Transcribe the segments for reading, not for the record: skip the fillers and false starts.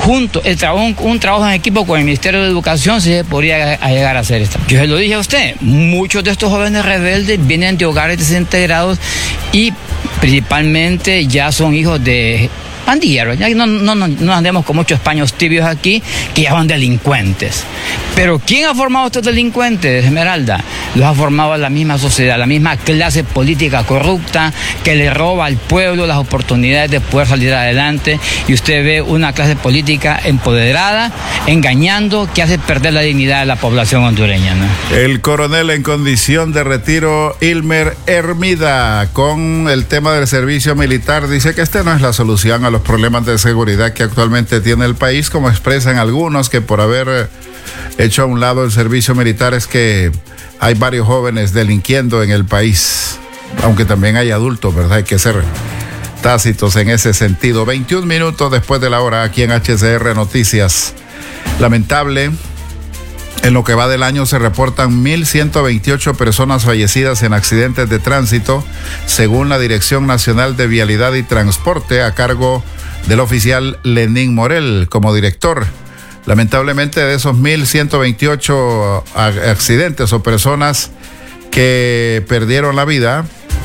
junto, un trabajo en equipo con el Ministerio de Educación se podría llegar a hacer esto. Yo se lo dije a usted, muchos de estos jóvenes rebeldes vienen de hogares desintegrados y principalmente ya son hijos de pandilleros. No andemos con muchos paños tibios aquí que ya son delincuentes. Pero ¿quién ha formado a estos delincuentes, Esmeralda? Los ha formado la misma sociedad, la misma clase política corrupta que le roba al pueblo las oportunidades de poder salir adelante. Y usted ve una clase política empoderada, engañando, que hace perder la dignidad de la población hondureña, ¿no? El coronel en condición de retiro, Ilmer Hermida, con el tema del servicio militar, dice que no es la solución a los problemas de seguridad que actualmente tiene el país, como expresan algunos que por haber hecho a un lado el servicio militar es que hay varios jóvenes delinquiendo en el país, aunque también hay adultos, ¿verdad? Hay que ser tácitos en ese sentido. 21 minutos después de la hora aquí en HCR Noticias. Lamentable, en lo que va del año se reportan 1.128 personas fallecidas en accidentes de tránsito, según la Dirección Nacional de Vialidad y Transporte, a cargo del oficial Lenín Morel como director. Lamentablemente, de esos 1.128 accidentes o personas que perdieron la vida,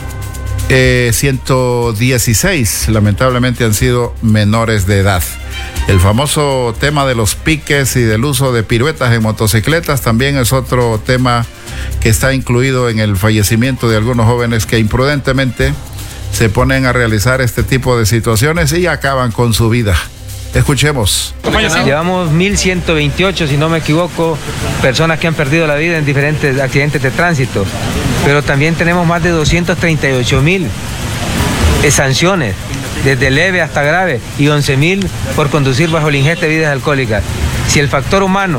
116 lamentablemente han sido menores de edad. El famoso tema de los piques y del uso de piruetas en motocicletas también es otro tema que está incluido en el fallecimiento de algunos jóvenes que imprudentemente se ponen a realizar este tipo de situaciones y acaban con su vida. Escuchemos. Llevamos 1.128, si no me equivoco, personas que han perdido la vida en diferentes accidentes de tránsito, pero también tenemos más de 238.000 sanciones, desde leve hasta grave, y 11.000 por conducir bajo la ingesta de bebidas alcohólicas. Si el factor humano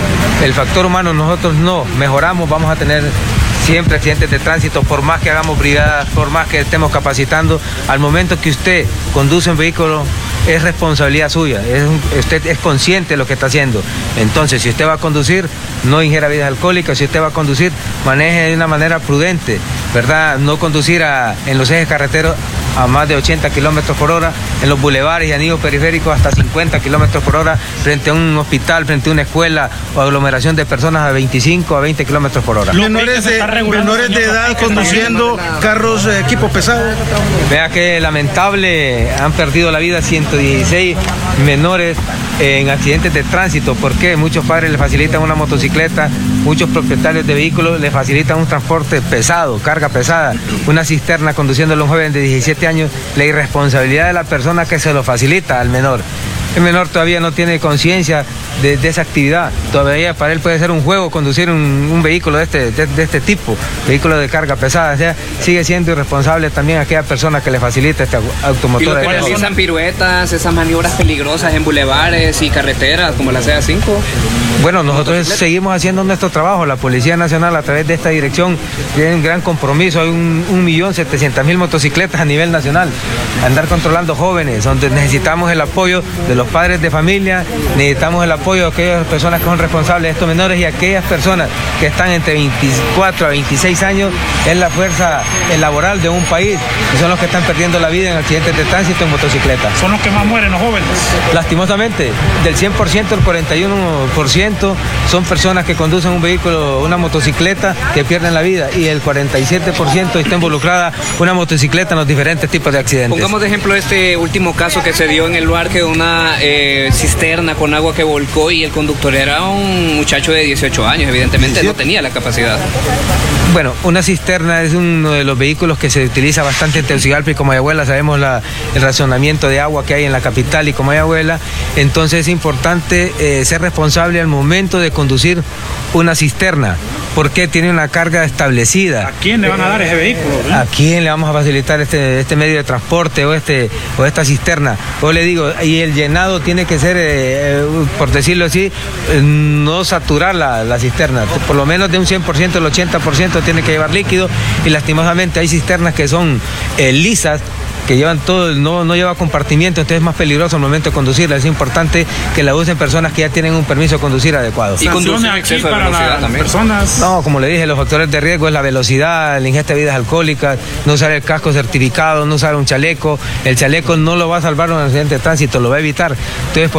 nosotros no mejoramos, vamos a tener siempre accidentes de tránsito, por más que hagamos brigadas, por más que estemos capacitando. Al momento que usted conduce un vehículo, es responsabilidad suya, usted es consciente de lo que está haciendo. Entonces, si usted va a conducir, no ingiera bebidas alcohólicas. Si usted va a conducir, maneje de una manera prudente, ¿verdad? No conducir en los ejes carreteros a más de 80 kilómetros por hora, en los bulevares y anillos periféricos hasta 50 kilómetros por hora, frente a un hospital, frente a una escuela o aglomeración de personas a 25 a 20 kilómetros por hora. Menores de edad conduciendo carros, equipo pesado. Vea que lamentable, han perdido la vida 116 menores en accidentes de tránsito. ¿Por qué? Muchos padres les facilitan una motocicleta, muchos propietarios de vehículos les facilitan un transporte pesado, carga pesada, una cisterna conduciéndolo a un joven de 17 años, la irresponsabilidad de la persona que se lo facilita al menor. El menor todavía no tiene conciencia de esa actividad. Todavía para él puede ser un juego conducir un vehículo de este tipo, vehículo de carga pesada. O sea, sigue siendo irresponsable también aquella persona que le facilita este automotor. Y lo que realizan piruetas, esas maniobras peligrosas en bulevares y carreteras, como la CA5. Bueno, nosotros seguimos haciendo nuestro trabajo. La Policía Nacional, a través de esta dirección, tiene un gran compromiso. Hay 1.700.000 motocicletas a nivel nacional. Andar controlando jóvenes, donde necesitamos el apoyo de los padres de familia, necesitamos el apoyo de aquellas personas que son responsables de estos menores y aquellas personas que están entre 24 a 26 años, es la fuerza laboral de un país y son los que están perdiendo la vida en accidentes de tránsito en motocicleta. Son los que más mueren, los jóvenes. Lastimosamente, del 100%, el 41% son personas que conducen un vehículo, una motocicleta, que pierden la vida, y el 47% está involucrada una motocicleta en los diferentes tipos de accidentes. Pongamos de ejemplo este último caso que se dio en el lugar, que una cisterna con agua que volcó y el conductor era un muchacho de 18 años, evidentemente no tenía la capacidad. Bueno, una cisterna es uno de los vehículos que se utiliza bastante en Tegucigalpa y Comayagüela. Sabemos el racionamiento de agua que hay en la capital y Comayagüela. Entonces es importante ser responsable al momento de conducir una cisterna, porque tiene una carga establecida. ¿A quién le van a dar ese vehículo? ¿A quién le vamos a facilitar este medio de transporte o esta cisterna? Yo le digo, y el llenado tiene que ser, por decirlo así, no saturar la cisterna. Por lo menos de un 100%, el 80% tiene que llevar líquido, y lastimosamente hay cisternas que son lisas, que llevan todo, no lleva compartimiento, entonces es más peligroso al momento de conducirla. Es importante que la usen personas que ya tienen un permiso de conducir adecuado. ¿Y conducen exceso de velocidad también? Personas? No, como le dije, los factores de riesgo es la velocidad, la ingesta de bebidas alcohólicas, no usar el casco certificado, no usar un chaleco. El chaleco no lo va a salvar en un accidente de tránsito, lo va a evitar. Entonces,